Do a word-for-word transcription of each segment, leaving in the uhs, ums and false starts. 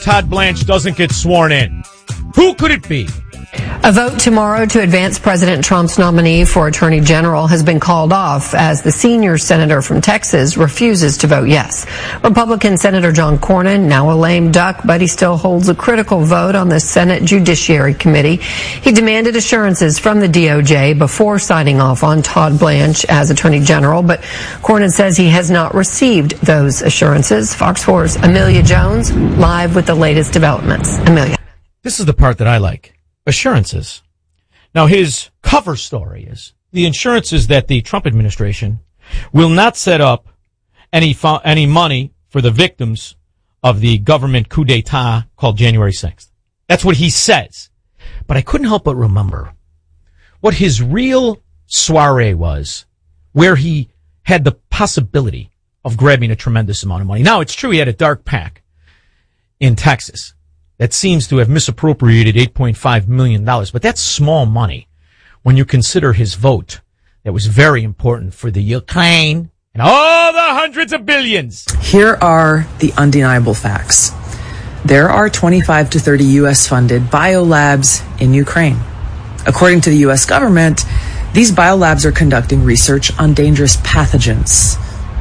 Todd Blanche doesn't get sworn in? Who could it be? A vote tomorrow to advance President Trump's nominee for Attorney General has been called off as the senior senator from Texas refuses to vote yes. Republican Senator John Cornyn, now a lame duck, but he still holds a critical vote on the Senate Judiciary Committee. He demanded assurances from the D O J before signing off on Todd Blanche as Attorney General, but Cornyn says he has not received those assurances. Fox four's Amelia Jones, live with the latest developments. Amelia. This is the part that I like. Assurances. Now, his cover story is the assurances that the Trump administration will not set up any fu- any money for the victims of the government coup d'etat called January sixth. That's what he says. But I couldn't help but remember what his real soiree was, where he had the possibility of grabbing a tremendous amount of money. Now, it's true he had a dark pack in Texas that seems to have misappropriated eight point five million dollars. But that's small money when you consider his vote that was very important for the Ukraine and all the hundreds of billions. Here are the undeniable facts. There are twenty-five to thirty U S funded biolabs in Ukraine. According to the U S government, these biolabs are conducting research on dangerous pathogens.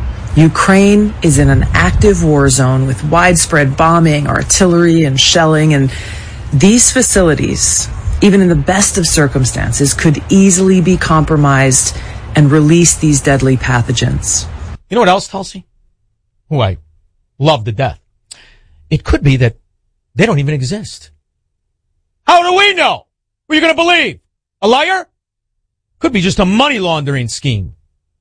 Ukraine is in an active war zone with widespread bombing, artillery, and shelling, and these facilities, even in the best of circumstances, could easily be compromised and release these deadly pathogens. You know what else, Tulsi? Who I love to death. It could be that they don't even exist. How do we know? Who are you going to believe? A liar? Could be just a money laundering scheme.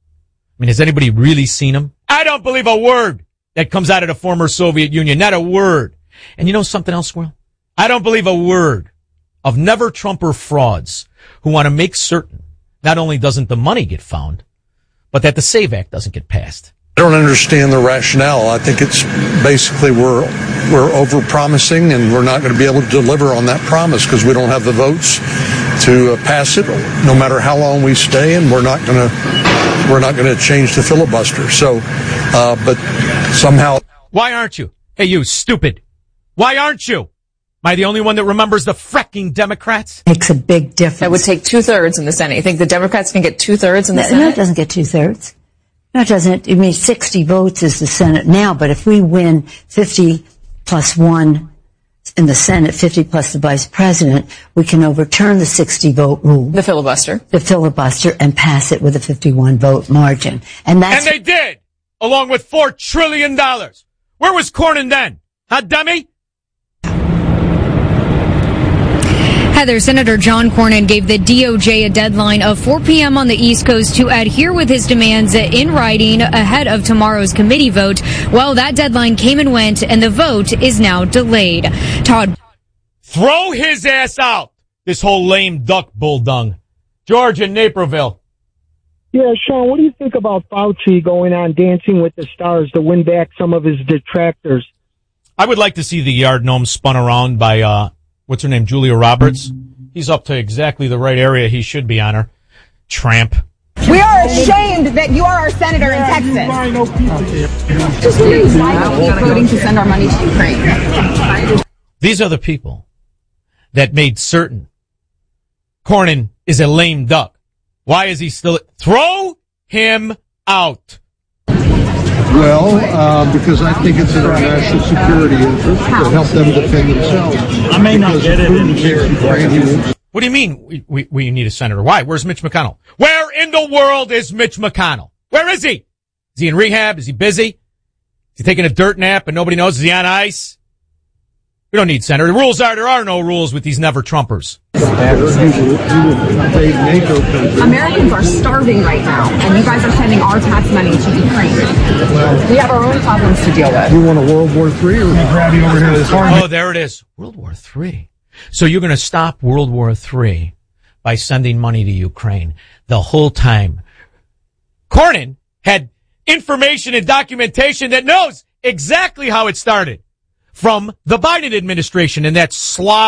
I mean, has anybody really seen them? I don't believe a word that comes out of the former Soviet Union. Not a word. And you know something else, Will? I don't believe a word of never-Trumper frauds who want to make certain not only doesn't the money get found, but that the SAVE Act doesn't get passed. I don't understand the rationale. I think it's basically we're we're over-promising and we're not going to be able to deliver on that promise because we don't have the votes to uh, pass it, no matter how long we stay, and we're not going to we're not going to change the filibuster. So, uh, but somehow, why aren't you? Hey, you stupid! Why aren't you? Am I the only one that remembers the fracking Democrats? Makes a big difference. That would take two thirds in the Senate. You think the Democrats can get two thirds in the no, Senate? No, it doesn't get two thirds. No, it doesn't. I mean, sixty votes is the Senate now, but if we win fifty plus one in the Senate, fifty plus the vice president, we can overturn the sixty vote rule. The filibuster. The filibuster and pass it with a fifty-one vote margin. And that's. And they did, along with four trillion dollars. Where was Cornyn then? Huh, dummy? Heather, Senator John Cornyn gave the D O J a deadline of four p.m. on the East Coast to adhere with his demands in writing ahead of tomorrow's committee vote. Well, that deadline came and went, and the vote is now delayed. Todd. Throw his ass out, this whole lame duck bulldung. George in Naperville. Yeah, Sean, what do you think about Fauci going on Dancing with the Stars to win back some of his detractors? I would like to see the yard gnome spun around by, uh, what's her name, Julia Roberts. He's up to exactly the right area he should be on her. Tramp. We are ashamed that you are our senator in Texas. Just wondering why we keep voting to send our money to Ukraine. These are the people that made certain Cornyn is a lame duck. Why is he still... Throw him out. Well, uh, because I think it's in our national security interest to help them defend themselves. I may not get it in here. What do you mean we, we, we need a senator? Why? Where's Mitch McConnell? Where in the world is Mitch McConnell? Where is he? Is he in rehab? Is he busy? Is he taking a dirt nap and nobody knows? Is he on ice? We don't need senator. The rules are there are no rules with these never-Trumpers. Americans are starving right now, and you guys are sending our tax money to Ukraine. We have our own problems to deal with. You want a World War Three, or grab you over here this hard? Oh, there it is. World War Three. So you're going to stop World War Three by sending money to Ukraine the whole time. Cornyn had information and documentation that knows exactly how it started from the Biden administration and that slob.